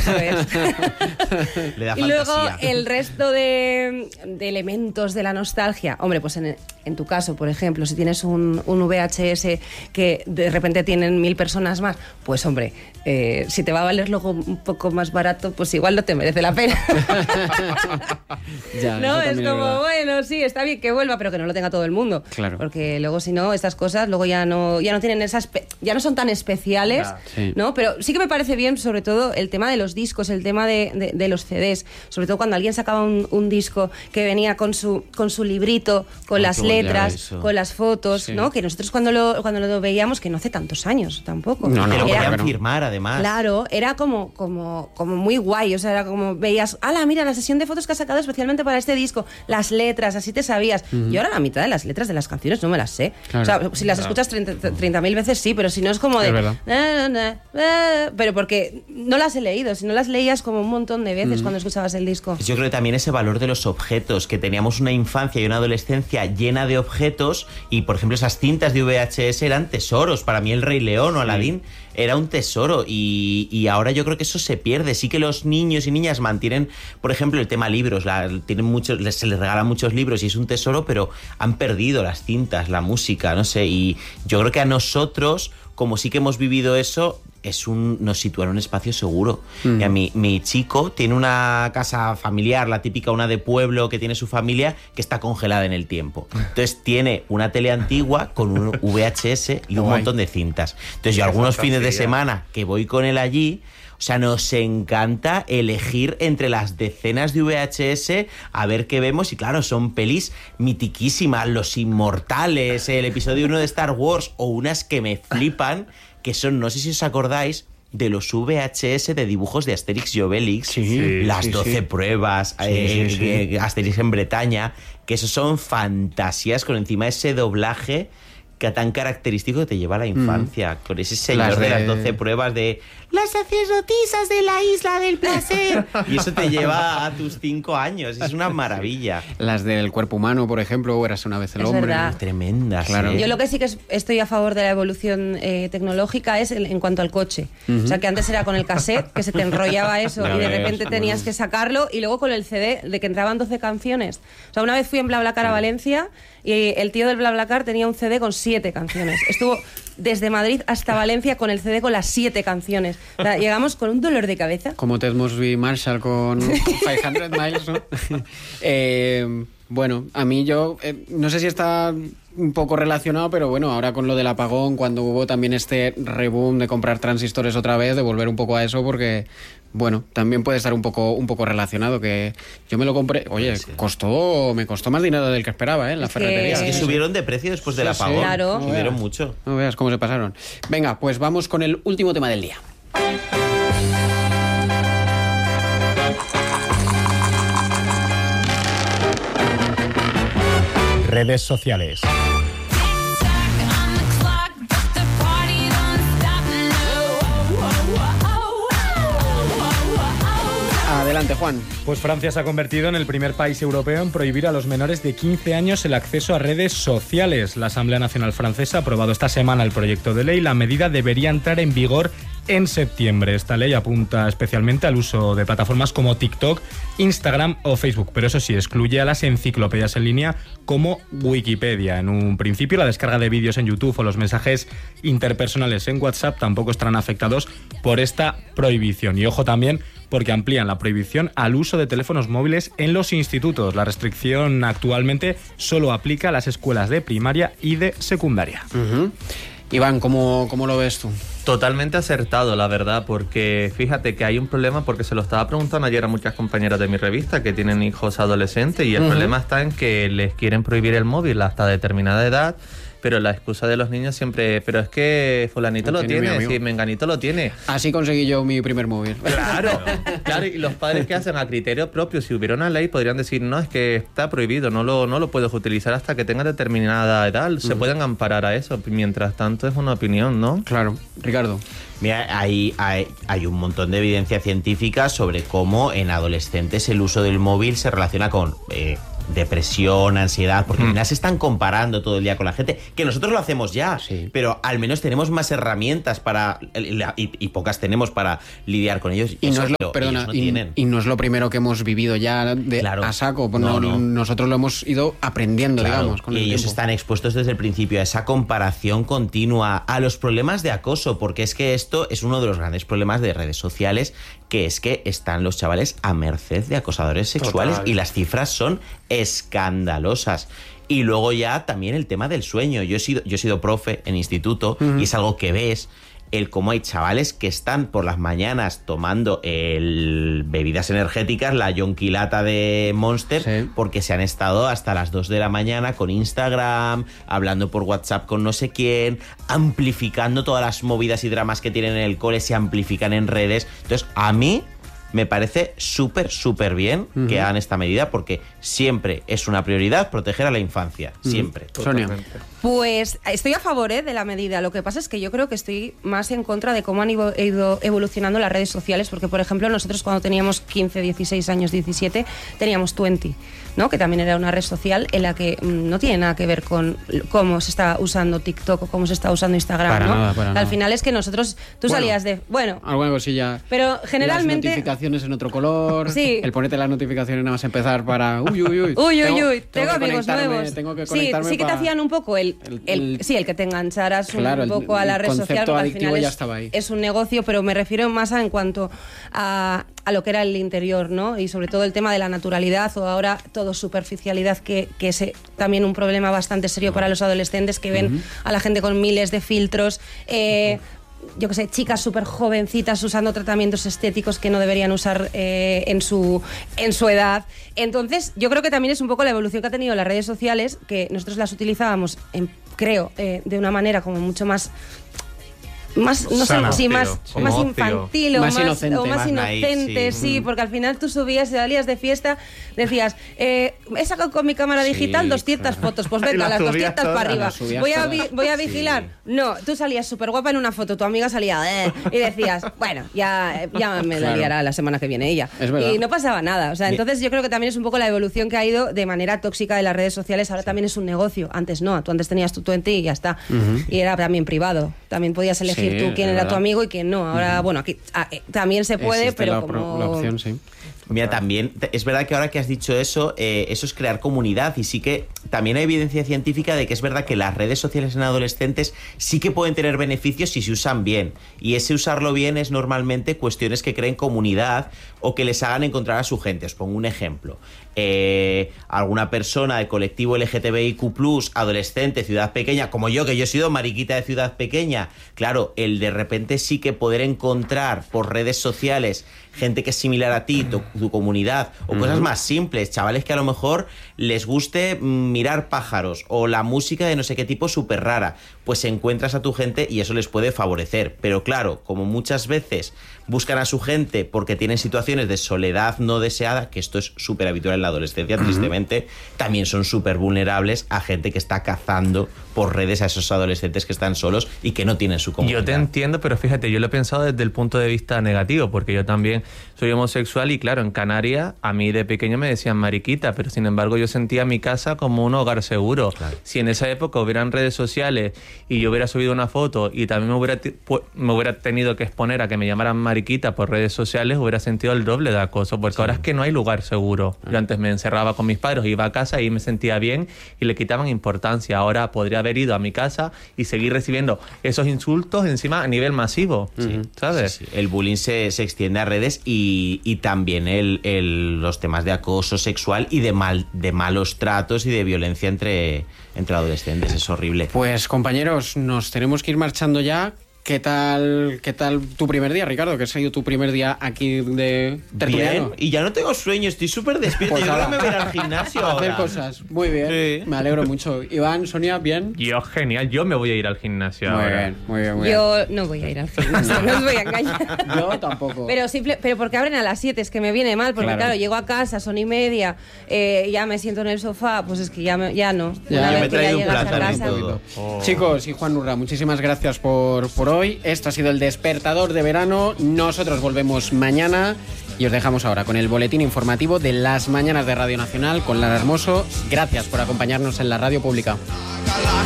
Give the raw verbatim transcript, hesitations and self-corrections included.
Eso es. Le da Y luego fantasía. el resto de, de elementos de la nostalgia. Hombre, pues en, en tu caso, por ejemplo, si tienes un, un V H S que de repente tienen mil personas más, pues hombre, eh, si te va a valer luego un poco más barato, pues igual no te merece la pena. Ya, No, eso es también como, verdad. bueno, sí, está bien que vuelva, pero que no lo tenga todo el mundo. Claro. Porque luego, si no, estas cosas luego ya no, ya no tienen esas, pe- ya no son tan especiales, Sí. ¿no? Pero sí que me parece bien, sobre todo, el tema de los discos, el tema de, de, de los C Ds. Sobre todo cuando alguien sacaba un, un disco que venía con su, con su librito, con Ay, las qué bonito letras, eso. con las fotos, Sí. ¿no? Que nosotros cuando lo, cuando lo veíamos, que no hace tantos años tampoco. No, no, Que lo Era- podían no. firmar, además. Claro, era como, como, como muy guay, o sea, era como veías, ala, mira, la sesión de fotos que has sacado especialmente para este disco, las letras, así te sabías. Yo ahora la mitad de las letras de las canciones no me las sé. Claro. O sea, si las escuchas treinta mil veces sí, pero si no es como de... Es verdad. "Na, na, na", pero porque no las he leído, si no las leías como un montón de veces cuando escuchabas el disco. Yo creo que también ese valor de los objetos, que teníamos una infancia y una adolescencia llena de objetos y, por ejemplo, esas cintas de V H S eran tesoros. Para mí El Rey León o Aladín era un tesoro y, y ahora yo creo que eso se pierde. Sí que los niños y niñas mantienen, por ejemplo, el tema libros, la, tienen muchos, les, se les regalan muchos libros y es un tesoro, pero han perdido las cintas, la música, no sé, y yo creo que a nosotros, como sí que hemos vivido eso, es un, nos sitúa en un espacio seguro. Mm. Y a mi, mi chico tiene una casa familiar, la típica, una de pueblo que tiene su familia, que está congelada en el tiempo. Entonces tiene una tele antigua con un V H S y un Guay. montón de cintas. Entonces yo Qué algunos fantasía. fines de semana que voy con él allí, o sea, nos encanta elegir entre las decenas de V H S a ver qué vemos. Y claro, son pelis mitiquísimas, Los Inmortales, el episodio uno de Star Wars, o unas que me flipan, que son, no sé si os acordáis, de los V H S de dibujos de Asterix y Obelix, Sí, las sí, doce sí. pruebas, Sí, eh, sí, sí. eh, Asterix en Bretaña, que esos son fantasías con encima ese doblaje que tan característico que te lleva a la infancia, con ese señor Las de... de- las doce pruebas de las sacerdotisas de la isla del placer, y eso te lleva a tus cinco años, es una maravilla. Las del cuerpo humano, por ejemplo, o Érase una vez el Es hombre. verdad. Tremendas, Claro. ¿eh? Yo lo que sí que es- estoy a favor de la evolución eh, tecnológica es en, en cuanto al coche. O sea, que antes era con el cassette, que se te enrollaba eso Ya y de ves, repente bueno. tenías que sacarlo, y luego con el C D, de que entraban doce canciones. O sea, una vez fui en BlaBlaCar a Valencia y el tío del BlaBlaCar tenía un C D con siete canciones. Estuvo desde Madrid hasta Valencia con el C D con las siete canciones. O sea, llegamos con un dolor de cabeza. Como Ted Mosby Marshall con quinientos Miles, ¿no? Eh, bueno, a mí yo, eh, no sé si está un poco relacionado, pero bueno, ahora con lo del apagón, cuando hubo también este reboom de comprar transistores otra vez, de volver un poco a eso, porque, bueno, también puede estar un poco, un poco relacionado, que yo me lo compré, oye, costó, me costó más dinero del que esperaba, ¿eh? En la Es que- ferretería. Es que Sí, subieron de precio después del Sí, sí. apagón, Claro. subieron No veas. mucho. No veas cómo se pasaron. Venga, pues vamos con el último tema del día. Redes sociales. Adelante, Juan. Pues Francia se ha convertido en el primer país europeo en prohibir a los menores de quince años el acceso a redes sociales. La Asamblea Nacional Francesa ha aprobado esta semana el proyecto de ley. La medida debería entrar en vigor en septiembre. Esta ley apunta especialmente al uso de plataformas como TikTok, Instagram o Facebook, pero eso sí, excluye a las enciclopedias en línea como Wikipedia. En un principio, la descarga de vídeos en YouTube o los mensajes interpersonales en WhatsApp tampoco estarán afectados por esta prohibición. Y ojo también, porque amplían la prohibición al uso de teléfonos móviles en los institutos. La restricción actualmente solo aplica a las escuelas de primaria y de secundaria. Uh-huh. Iván, ¿cómo, ¿cómo lo ves tú? Totalmente acertado, la verdad, porque fíjate que hay un problema, porque se lo estaba preguntando ayer a muchas compañeras de mi revista que tienen hijos adolescentes, y el Uh-huh. problema está en que les quieren prohibir el móvil hasta determinada edad, pero la excusa de los niños siempre, pero es que fulanito Lo lo tiene mi tiene, amigo. sí, menganito lo tiene. Así conseguí yo mi primer móvil. Claro, claro, y los padres que hacen a criterio propio, si hubiera una ley, podrían decir, no, es que está prohibido, no lo, no lo puedes utilizar hasta que tenga determinada edad, se pueden amparar a eso, mientras tanto es una opinión, ¿no? Claro, Ricardo. Mira, hay, hay, hay un montón de evidencia científica sobre cómo en adolescentes el uso del móvil se relaciona con eh, depresión, ansiedad, porque al final se están comparando todo el día con la gente, que nosotros lo hacemos ya, Sí. pero al menos tenemos más herramientas para y, y pocas tenemos para lidiar con ellos. Y Eso, no, es lo, pero perdona, ellos no y, tienen. y no es lo primero que hemos vivido ya de, Claro. a saco. Pues No, no, no. Nosotros lo hemos ido aprendiendo, Claro, digamos, con y el ellos tiempo. están expuestos desde el principio a esa comparación continua, a los problemas de acoso, porque es que esto es uno de los grandes problemas de redes sociales, que es que están los chavales a merced de acosadores sexuales. Total. Y las cifras son escandalosas. Y luego ya también el tema del sueño. Yo he sido, yo he sido profe en instituto y es algo que ves, el cómo hay chavales que están por las mañanas tomando el bebidas energéticas, la yonquilata de Monster, Sí. porque se han estado hasta las dos de la mañana con Instagram, hablando por WhatsApp con no sé quién, amplificando todas las movidas y dramas que tienen en el cole, se amplifican en redes. Entonces, a mí me parece súper, súper bien uh-huh. que hagan esta medida, porque siempre es una prioridad proteger a la infancia, uh-huh. siempre. Sonia. Pues estoy a favor ¿eh? de la medida. Lo que pasa es que yo creo que estoy más en contra de cómo han ido evolucionando las redes sociales, porque, por ejemplo, nosotros cuando teníamos quince, dieciséis años, diecisiete, teníamos veinte, ¿no? Que también era una red social en la que mmm, no tiene nada que ver con cómo se está usando TikTok o cómo se está usando Instagram, para ¿no? Nada, para Al nada. final es que nosotros, tú bueno, salías de... Bueno, alguna cosilla. Pero generalmente... Las notificaciones en otro color. Sí. El ponerte las notificaciones nada más empezar para... Uy, uy, uy. Uy, tengo, uy, uy. Tengo, tengo amigos nuevos. Tengo que sí, conectarme sí que te para... hacían un poco el... el, el, el sí, el que te engancharas claro, un poco el, a la el red social, porque al final ya es, estaba ahí. es un negocio, pero me refiero más a en cuanto a, a lo que era el interior, ¿no? Y sobre todo el tema de la naturalidad, o ahora todo superficialidad, que, que es también un problema bastante serio para los adolescentes, que ven uh-huh. a la gente con miles de filtros, eh, yo qué sé, chicas súper jovencitas usando tratamientos estéticos que no deberían usar eh, en, su, en su edad. Entonces, yo creo que también es un poco la evolución que ha tenido las redes sociales, que nosotros las utilizábamos, en, creo, eh, de una manera como mucho más... más, no Sana, sé, sí, tío, más, como más ocio. infantil o Más más, inocente. o más, Más inocente, naive, sí, sí. porque al final tú subías, salías de fiesta, decías, eh, he sacado con mi cámara digital Sí, doscientas claro. fotos, pues Y venga, las las subías doscientas para todas. arriba. Las subías Voy a, todas. vi- voy a vigilar. No, tú salías súper guapa en una foto, tu amiga salía, eh, y decías, bueno, ya, ya me la Claro. liará la semana que viene ella. Es verdad. Y no pasaba nada. O sea, entonces yo creo que también es un poco la evolución que ha ido de manera tóxica de las redes sociales. Ahora también es un negocio. Antes no, tú antes tenías tu veinte y ya está. Ujú. Y era también privado. También podías elegir Sí, tú quién es era verdad. tu amigo y quién no. Ahora, bueno, aquí ah, eh, también se puede, Existe pero la, como... pro- la opción, sí. Mira, también te- es verdad que ahora que has dicho eso, eh, eso es crear comunidad, y sí que también hay evidencia científica de que es verdad que las redes sociales en adolescentes sí que pueden tener beneficios si se usan bien, y ese usarlo bien es normalmente cuestiones que creen comunidad o que les hagan encontrar a su gente. Os pongo un ejemplo. Eh, alguna persona del colectivo L G T B I Q plus, adolescente, ciudad pequeña, como yo, que yo he sido mariquita de ciudad pequeña, claro, el de repente sí que poder encontrar por redes sociales gente que es similar a ti, tu, tu comunidad, o uh-huh. cosas más simples, chavales que a lo mejor les guste mirar pájaros o la música de no sé qué tipo súper rara, pues encuentras a tu gente y eso les puede favorecer. Pero claro, como muchas veces buscan a su gente porque tienen situaciones de soledad no deseada, que esto es súper habitual en la adolescencia, uh-huh. tristemente, también son súper vulnerables a gente que está cazando por redes a esos adolescentes que están solos y que no tienen su comunidad. Yo te entiendo, pero fíjate, yo lo he pensado desde el punto de vista negativo, porque yo también soy homosexual y claro, en Canarias a mí de pequeño me decían mariquita, pero sin embargo yo sentía mi casa como un hogar seguro. Claro. Si en esa época hubieran redes sociales y yo hubiera subido una foto y también me hubiera, me hubiera tenido que exponer a que me llamaran mariquita por redes sociales, hubiera sentido el doble de acoso, porque sí. ahora es que no hay lugar seguro. Yo antes me encerraba con mis padres, iba a casa y me sentía bien y le quitaban importancia. Ahora podría haber ido a mi casa y seguir recibiendo esos insultos encima a nivel masivo, sí. ¿sabes? Sí, sí. El bullying se, se extiende a redes y, y también el, el, los temas de acoso sexual y de, mal, de malos tratos y de violencia entre, entre adolescentes. Es horrible. Pues compañeros, nos tenemos que ir marchando ya. ¿Qué tal, ¿Qué tal tu primer día, Ricardo? ¿Qué ha sido tu primer día aquí de tertuliano? Bien, y ya no tengo sueño, estoy súper despierto. Pues yo creo nada. que me voy a ir al gimnasio a hacer ahora. cosas. Muy bien, Sí. me alegro mucho. Iván, Sonia, ¿bien? Yo, genial, yo me voy a ir al gimnasio Muy ahora. bien, muy bien, muy bien. Yo no voy a ir al gimnasio, no os voy a engañar. Yo tampoco. Pero simple, pero porque abren a las siete, es que me viene mal, porque Claro. claro, llego a casa, son y media, eh, ya me siento en el sofá, pues es que ya, me- ya no. Ya. Una Yo vez me he que ya traído un llegas a plátano y casa. todo. Oh. Chicos y Juan Urra, muchísimas gracias por, por hoy. Esto ha sido el Despertador de Verano. Nosotros volvemos mañana Y os dejamos ahora con el boletín informativo de las mañanas de Radio Nacional con Lara Hermoso. Gracias por acompañarnos en la radio pública.